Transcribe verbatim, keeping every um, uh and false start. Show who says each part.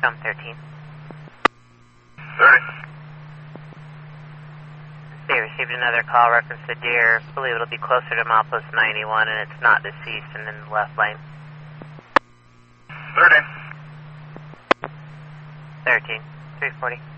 Speaker 1: I'm thirteen.
Speaker 2: thirty.
Speaker 1: They received another call reference to deer. I believe it'll be closer to milepost ninety-one, and it's not deceased and in the left lane.
Speaker 2: thirty.
Speaker 1: thirteen. three forty.